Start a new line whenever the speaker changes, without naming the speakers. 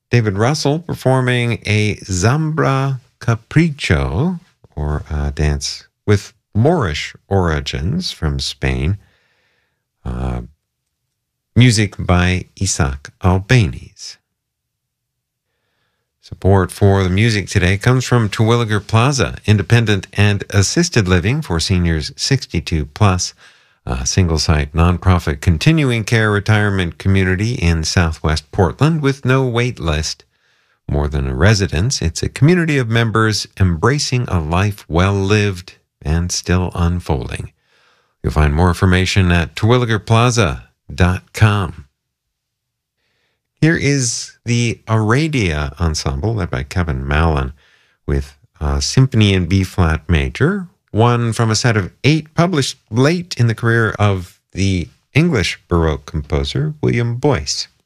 David Russell performing a Zambra Capricho, or a dance with Moorish origins from Spain. Music by Isaac Albéniz. Support for the music today comes from Terwilliger Plaza, independent and assisted living for seniors 62 plus, a single-site nonprofit continuing care retirement community in southwest Portland with no wait list. More than a residence, it's a community of members embracing a life well lived and still unfolding. You'll find more information at terwilligerplaza.com. Here is the Aradia Ensemble, led by Kevin Mallon, with a Symphony in B-flat major, one from a set of 8 published late in the career of the English Baroque composer William Boyce.